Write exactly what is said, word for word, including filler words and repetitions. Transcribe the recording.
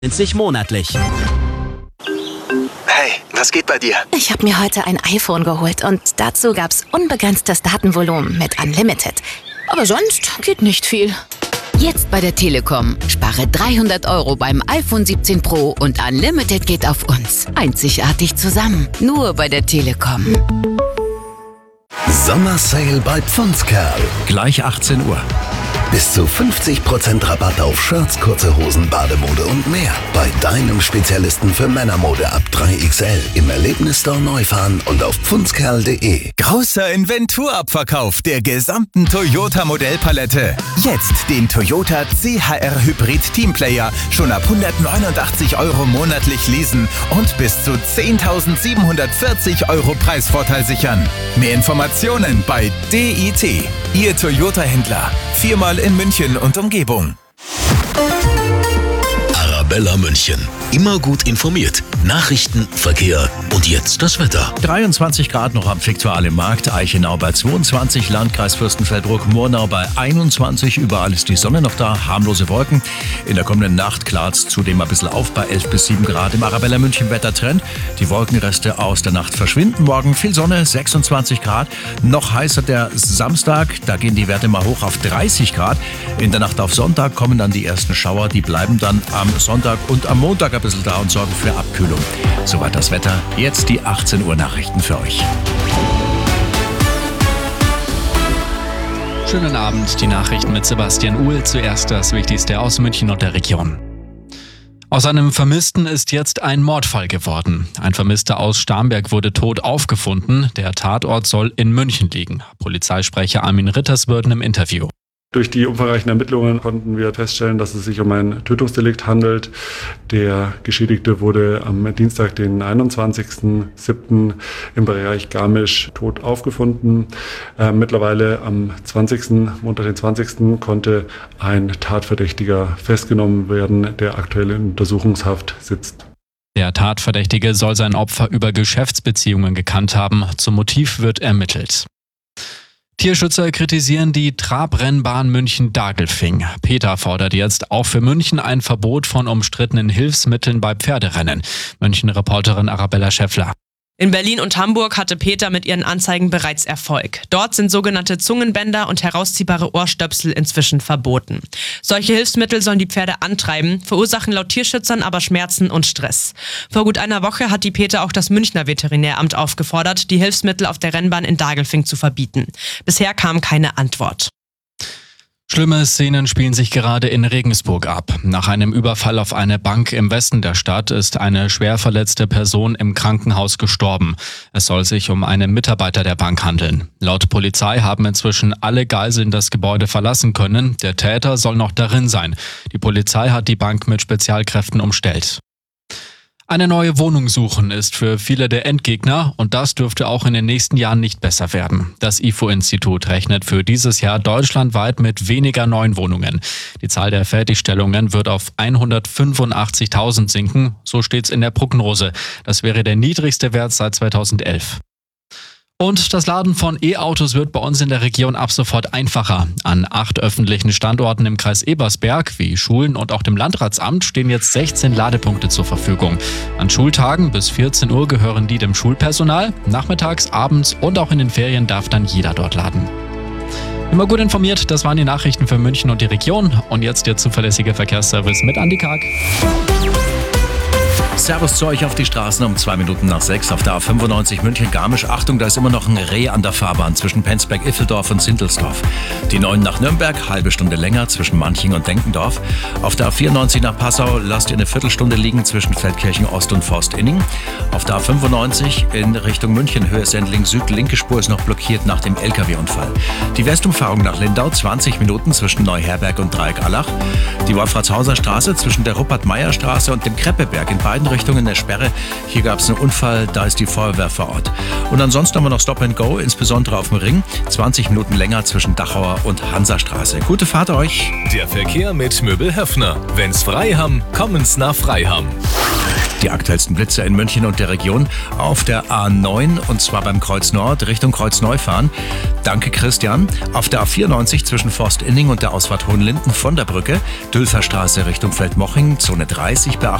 sich monatlich. Hey, was geht bei dir? Ich habe mir heute ein iPhone geholt und dazu gab's unbegrenztes Datenvolumen mit Unlimited. Aber sonst geht nicht viel. Jetzt bei der Telekom. Spare dreihundert Euro beim iPhone siebzehn Pro und Unlimited geht auf uns. Einzigartig zusammen. Nur bei der Telekom. Sommersale bei Pfundskerl. Gleich achtzehn Uhr. Bis zu fünfzig Prozent Rabatt auf Shirts, kurze Hosen, Bademode und mehr. Bei deinem Spezialisten für Männermode ab drei X L. Im Erlebnisstore Neufahren und auf pfundskerl punkt de. Großer Inventurabverkauf der gesamten Toyota-Modellpalette. Jetzt den Toyota C H R Hybrid Teamplayer schon ab hundertneunundachtzig Euro monatlich leasen und bis zu zehntausendsiebenhundertvierzig Euro Preisvorteil sichern. Mehr Informationen bei D I T, Ihr Toyota-Händler. Viermal in München und Umgebung. Arabella München. Immer gut informiert. Nachrichten, Verkehr und jetzt das Wetter. dreiundzwanzig Grad noch am Viktualienmarkt, Eichenau bei zweiundzwanzig, Landkreis Fürstenfeldbruck, Murnau bei einundzwanzig. Überall ist die Sonne noch da, harmlose Wolken. In der kommenden Nacht klart es zudem ein bisschen auf bei elf bis sieben Grad. Im Arabella München Wettertrend. Die Wolkenreste aus der Nacht verschwinden. Morgen viel Sonne, sechsundzwanzig Grad. Noch heißer der Samstag, da gehen die Werte mal hoch auf dreißig Grad. In der Nacht auf Sonntag kommen dann die ersten Schauer. Die bleiben dann am Sonntag und am Montag ein bisschen da und sorgen für Abkühlung. Soweit das Wetter. Jetzt die achtzehn Uhr Nachrichten für euch. Schönen Abend, die Nachrichten mit Sebastian Uhl. Zuerst das Wichtigste aus München und der Region. Aus einem Vermissten ist jetzt ein Mordfall geworden. Ein Vermisster aus Starnberg wurde tot aufgefunden. Der Tatort soll in München liegen. Polizeisprecher Armin Ritterswürden im Interview. Durch die umfangreichen Ermittlungen konnten wir feststellen, dass es sich um ein Tötungsdelikt handelt. Der Geschädigte wurde am Dienstag, den einundzwanzigsten siebten im Bereich Garmisch tot aufgefunden. Äh, mittlerweile am zwanzigsten, Montag den zwanzigsten konnte ein Tatverdächtiger festgenommen werden, der aktuell in Untersuchungshaft sitzt. Der Tatverdächtige soll sein Opfer über Geschäftsbeziehungen gekannt haben. Zum Motiv wird ermittelt. Tierschützer kritisieren die Trabrennbahn München-Dagelfing. Peter fordert jetzt auch für München ein Verbot von umstrittenen Hilfsmitteln bei Pferderennen. München-Reporterin Arabella Schäffler. In Berlin und Hamburg hatte Peter mit ihren Anzeigen bereits Erfolg. Dort sind sogenannte Zungenbänder und herausziehbare Ohrstöpsel inzwischen verboten. Solche Hilfsmittel sollen die Pferde antreiben, verursachen laut Tierschützern aber Schmerzen und Stress. Vor gut einer Woche hat die Peter auch das Münchner Veterinäramt aufgefordert, die Hilfsmittel auf der Rennbahn in Dagelfing zu verbieten. Bisher kam keine Antwort. Schlimme Szenen spielen sich gerade in Regensburg ab. Nach einem Überfall auf eine Bank im Westen der Stadt ist eine schwer verletzte Person im Krankenhaus gestorben. Es soll sich um einen Mitarbeiter der Bank handeln. Laut Polizei haben inzwischen alle Geiseln das Gebäude verlassen können. Der Täter soll noch darin sein. Die Polizei hat die Bank mit Spezialkräften umstellt. Eine neue Wohnung suchen ist für viele der Endgegner und das dürfte auch in den nächsten Jahren nicht besser werden. Das I F O-Institut rechnet für dieses Jahr deutschlandweit mit weniger neuen Wohnungen. Die Zahl der Fertigstellungen wird auf hundertfünfundachtzigtausend sinken, so steht's in der Prognose. Das wäre der niedrigste Wert seit zweitausendelf. Und das Laden von E-Autos wird bei uns in der Region ab sofort einfacher. An acht öffentlichen Standorten im Kreis Ebersberg, wie Schulen und auch dem Landratsamt, stehen jetzt sechzehn Ladepunkte zur Verfügung. An Schultagen bis vierzehn Uhr gehören die dem Schulpersonal. Nachmittags, abends und auch in den Ferien darf dann jeder dort laden. Immer gut informiert, das waren die Nachrichten für München und die Region. Und jetzt der zuverlässige Verkehrsservice mit Andi Karg. Servus zu euch auf die Straßen um zwei Minuten nach sechs auf der A fünfundneunzig München-Garmisch. Achtung, da ist immer noch ein Reh an der Fahrbahn zwischen Penzberg-Iffeldorf und Sintelsdorf. Die neun nach Nürnberg, halbe Stunde länger zwischen Manching und Denkendorf. Auf der A vierundneunzig nach Passau lasst ihr eine Viertelstunde liegen zwischen Feldkirchen Ost und Forst-Inning. Auf der A fünfundneunzig in Richtung München, Höhe Sendling Süd, linke Spur ist noch blockiert nach dem L K W-Unfall. Die Westumfahrung nach Lindau, zwanzig Minuten zwischen Neuherberg und Dreieck-Allach. Die Wolfratshauser Straße zwischen der Ruppert-Meyer-Straße und dem Kreppeberg in beiden Richtungen der Sperre. Hier gab es einen Unfall, da ist die Feuerwehr vor Ort. Und ansonsten haben wir noch Stop and Go, insbesondere auf dem Ring. zwanzig Minuten länger zwischen Dachauer und Hansastraße. Gute Fahrt euch. Der Verkehr mit Möbel Höffner. Wenn's frei haben, kommen's nach Freiham. Die aktuellsten Blitze in München und der Region auf der A neun und zwar beim Kreuz Nord Richtung Kreuz Neufahren. Danke Christian. Auf der A vierundneunzig zwischen Forst-Inning und der Ausfahrt Hohenlinden von der Brücke. Dülferstraße Richtung Feldmoching, Zone dreißig bei